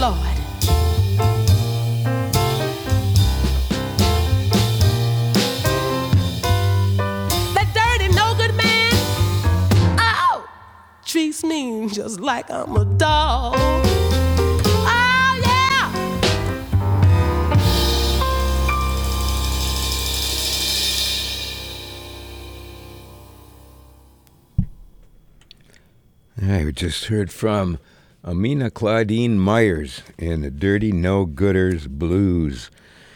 Lord. That dirty, no good man, oh, treats me just like I'm a dog. Oh, yeah. We just heard from Amina Claudine Myers in the Dirty No-Gooders Blues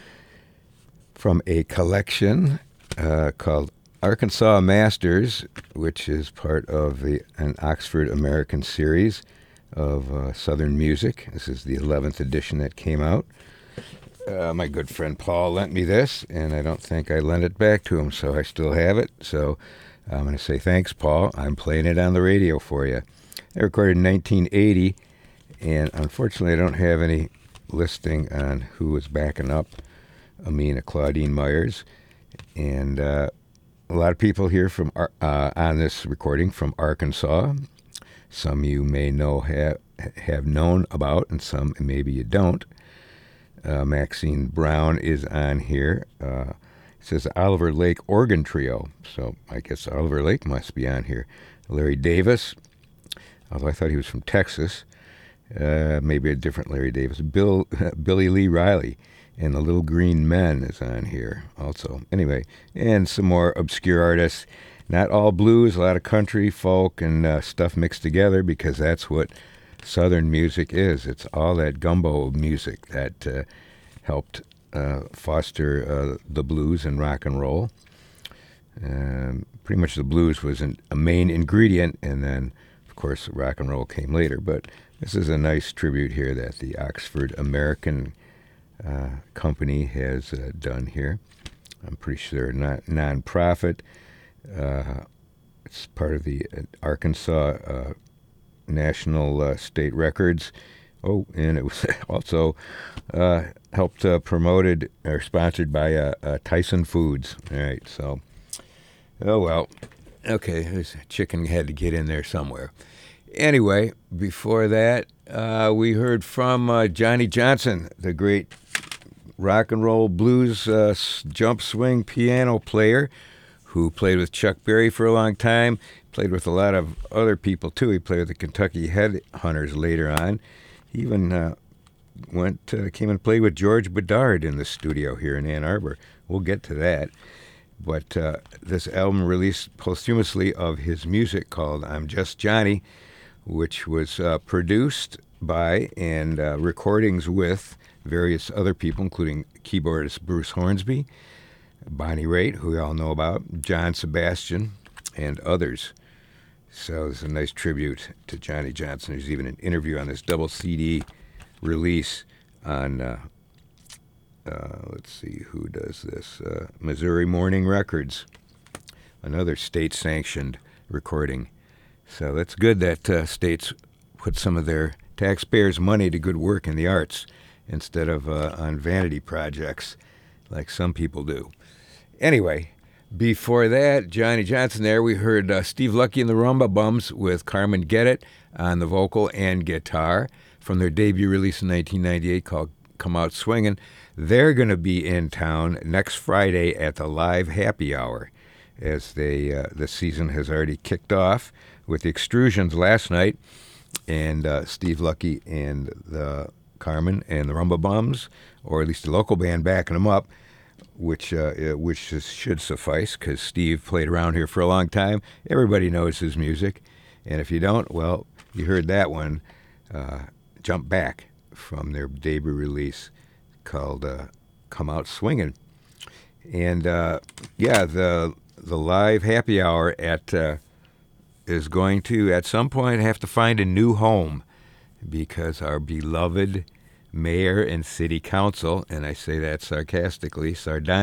from a collection called Arkansas Masters, which is part of an Oxford American series of Southern music. This is the 11th edition that came out. My good friend Paul lent me this, and I don't think I lent it back to him, so I still have it. So I'm going to say thanks, Paul. I'm playing it on the radio for you. I recorded in 1980, and unfortunately I don't have any listing on who was backing up Amina Claudine Myers. And a lot of people here from on this recording from Arkansas. Some you may know have known about, and some maybe you don't. Maxine Brown is on here. It says Oliver Lake Organ Trio, so I guess Oliver Lake must be on here. Larry Davis, although I thought he was from Texas. Maybe a different Larry Davis. Billy Lee Riley and the Little Green Men is on here also. Anyway, and some more obscure artists. Not all blues, a lot of country, folk, and stuff mixed together, because that's what Southern music is. It's all that gumbo of music that helped foster the blues and rock and roll. Pretty much the blues was a main ingredient, and then, of course, rock and roll came later. But this is a nice tribute here that the Oxford American company has done here. I'm pretty sure not non-profit. It's part of the Arkansas National State Records. Oh, and it was also helped promoted or sponsored by Tyson Foods. All right, so, oh well. Okay, this chicken had to get in there somewhere. Anyway, before that, we heard from Johnny Johnson, the great rock and roll blues jump swing piano player who played with Chuck Berry for a long time, played with a lot of other people too. He played with the Kentucky Headhunters later on. He even came and played with George Bedard in the studio here in Ann Arbor. We'll get to that. But this album released posthumously of his music called I'm Just Johnny, which was produced by and recordings with various other people, including keyboardist Bruce Hornsby, Bonnie Raitt, who we all know about, John Sebastian, and others. So it's a nice tribute to Johnny Johnson. There's even an interview on this double CD release on, let's see, who does this? Missouri Morning Records, another state-sanctioned recording. So that's good that states put some of their taxpayers' money to good work in the arts instead of on vanity projects like some people do. Anyway, before that, Johnny Johnson there, we heard Steve Lucky and the Rumba Bums with Carmen Geddet on the vocal and guitar from their debut release in 1998 called Come Out Swingin'. They're going to be in town next Friday at the Live Happy Hour, as the season has already kicked off with the Extrusions last night, and Steve Lucky and the Carmen and the Rumba Bums, or at least the local band backing them up, which should suffice, because Steve played around here for a long time. Everybody knows his music, and if you don't, well, you heard that one, Jump Back, from their debut release called Come Out Swingin'. And yeah, the Live Happy Hour is going to, at some point, have to find a new home, because our beloved mayor and city council, and I say that sardonically,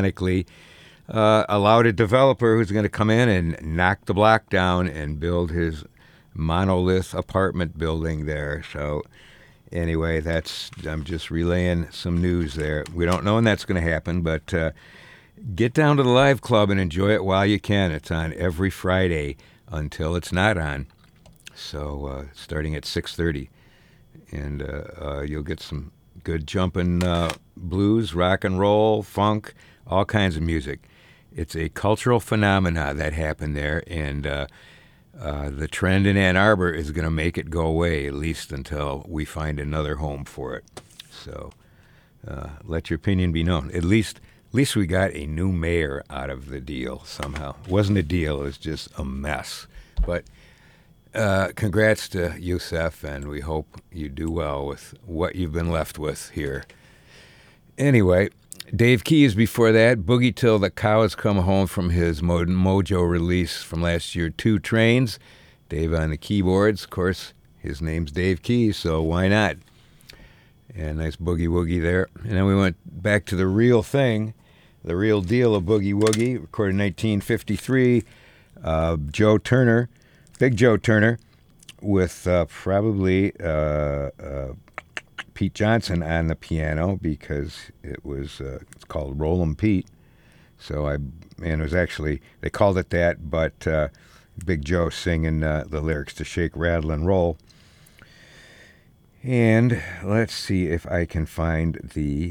allowed a developer who's going to come in and knock the block down and build his monolith apartment building there. So anyway, I'm just relaying some news there. We don't know when that's going to happen, but get down to the Live Club and enjoy it while you can. It's on every Friday until it's not on. So starting at 6:30. and you'll get some good jumping blues, rock and roll, funk, all kinds of music. It's a cultural phenomena that happened there, and the trend in Ann Arbor is going to make it go away, at least until we find another home for it. So let your opinion be known. At least we got a new mayor out of the deal somehow. It wasn't a deal, it was just a mess. But congrats to Yusef, and we hope you do well with what you've been left with here. Anyway, Dave Keys before that, Boogie Till the Cows Come Home from his Mojo release from last year, 2 Trains. Dave on the keyboards. Of course, his name's Dave Keys, so why not? And nice boogie woogie there. And then we went back to the real thing, the real deal of Boogie Woogie, recorded in 1953. Joe Turner, Big Joe Turner, with probably Pete Johnson on the piano, because it was it's called Rollin' Pete. So it was actually, they called it that, but Big Joe singing the lyrics to Shake, Rattle, and Roll. And let's see if I can find the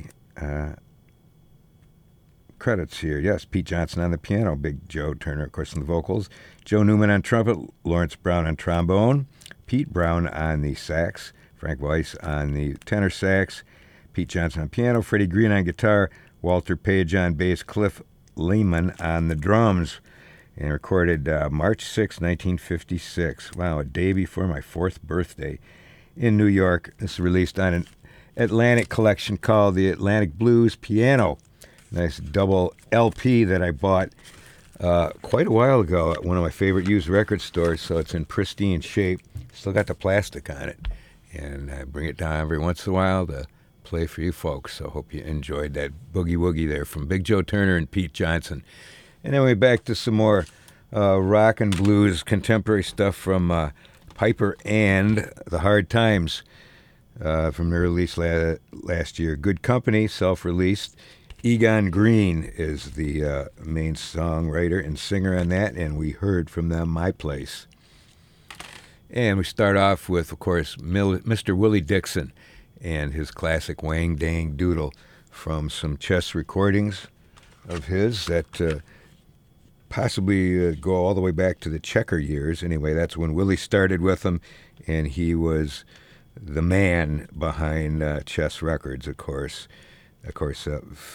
credits here. Yes, Pete Johnson on the piano, Big Joe Turner, of course, on the vocals, Joe Newman on trumpet, Lawrence Brown on trombone, Pete Brown on the sax, Frank Weiss on the tenor sax, Pete Johnson on piano, Freddie Green on guitar, Walter Page on bass, Cliff Lehman on the drums, and recorded March 6, 1956. Wow, a day before my 4th birthday in New York. This is released on an Atlantic collection called the Atlantic Blues Piano. Nice double LP that I bought quite a while ago at one of my favorite used record stores, so it's in pristine shape. Still got the plastic on it. And I bring it down every once in a while to play for you folks. So hope you enjoyed that boogie woogie there from Big Joe Turner and Pete Johnson. And then we're back to some more rock and blues, contemporary stuff from Piper and the Hard Times from their release last year. Good Company, self-released. Egon Green is the main songwriter and singer on that, and we heard from them My Place. And we start off with, of course, Mr. Willie Dixon and his classic Wang Dang Doodle from some chess recordings of his that possibly go all the way back to the Checker years. Anyway, that's when Willie started with them, and he was the man behind Chess Records, of course. Of course,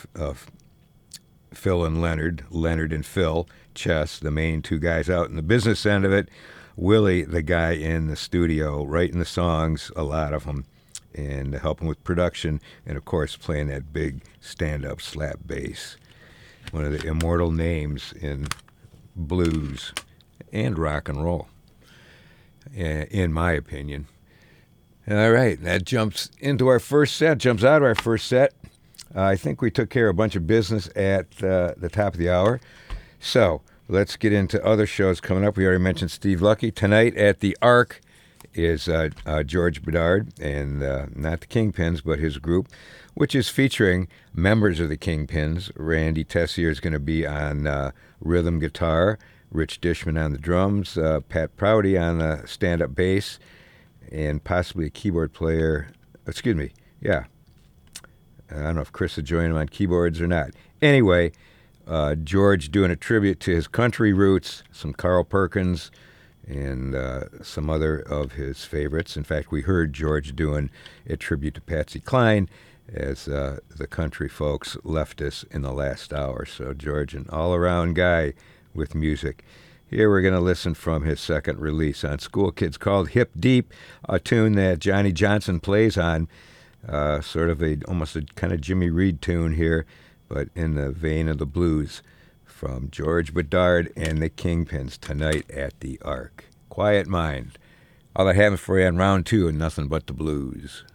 Phil and Leonard and Phil, Chess, the main 2 guys out in the business end of it. Willie, the guy in the studio, writing the songs, a lot of them, and helping with production, and of course playing that big stand-up slap bass. One of the immortal names in blues and rock and roll, in my opinion. All right, that jumps out of our first set. I think we took care of a bunch of business at the top of the hour. So let's get into other shows coming up. We already mentioned Steve Lucky. Tonight at the Ark is George Bedard, and not the Kingpins, but his group, which is featuring members of the Kingpins. Randy Tessier is going to be on rhythm guitar, Rich Dishman on the drums, Pat Prouty on the stand-up bass, and possibly a keyboard player. Excuse me, yeah. I don't know if Chris will join him on keyboards or not. Anyway, George doing a tribute to his country roots, some Carl Perkins, and some other of his favorites. In fact, we heard George doing a tribute to Patsy Cline as the country folks left us in the last hour. So George, an all-around guy with music. Here we're going to listen from his second release on School Kids called Hip Deep, a tune that Johnny Johnson plays on. Sort of almost a kind of Jimmy Reed tune here, but in the vein of the blues, from George Bedard and the Kingpins tonight at the Ark. Quiet Mind. All I have for you on round 2 and nothing but the blues.